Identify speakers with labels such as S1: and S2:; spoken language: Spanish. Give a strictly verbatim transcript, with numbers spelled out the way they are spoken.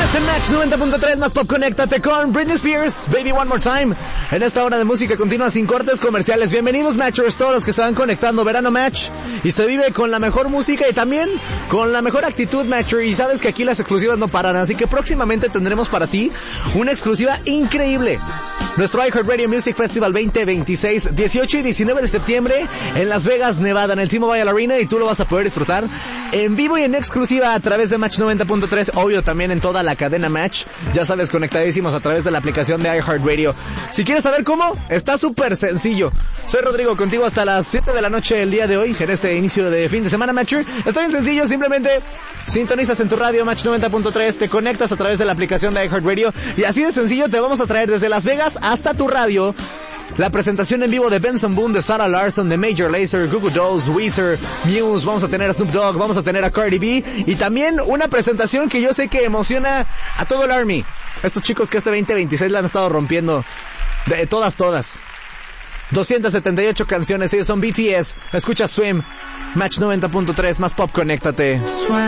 S1: Estás en Match noventa punto tres más Pop. Conéctate con Britney Spears, Baby One More Time. En esta hora de música continua sin cortes comerciales. Bienvenidos Matchers, todos los que se van conectando. Verano Match, y se vive con la mejor música y también con la mejor actitud, Matcher. Y sabes que aquí las exclusivas no paran, así que próximamente tendremos para ti una exclusiva increíble. Nuestro iHeartRadio Music Festival veinte veintiséis, dieciocho y diecinueve de septiembre en Las Vegas, Nevada, en el T-Mobile Arena, y tú lo vas a poder disfrutar en vivo y en exclusiva a través de Match noventa punto tres, obvio también en toda la cadena Match, ya sabes, conectadísimos a través de la aplicación de iHeartRadio. Si quieres saber cómo, está súper sencillo. Soy Rodrigo, contigo hasta las siete de la noche el día de hoy, en este inicio de fin de semana, Matcher. Está bien sencillo, simplemente sintonizas en tu radio Match noventa punto tres, te conectas a través de la aplicación de iHeartRadio, y así de sencillo te vamos a traer desde Las Vegas hasta tu radio la presentación en vivo de Benson Boone, de Sarah Larson, de Major Lazer, Goo Goo Dolls, Weezer, Muse. Vamos a tener a Snoop Dogg, vamos a tener a Cardi B, y también una presentación que yo sé que emociona a todo el Army. Estos chicos que este veinte veintiséis la han estado rompiendo de todas, todas. doscientas setenta y ocho canciones, ellos son B T S. Escucha Swim, Match noventa punto tres más Pop, conéctate. Swim.